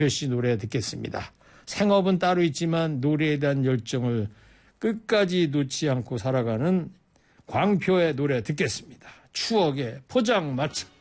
씨 노래 듣겠습니다. 생업은 따로 있지만 노래에 대한 열정을 끝까지 놓지 않고 살아가는 광표의 노래 듣겠습니다. 추억의 포장마차.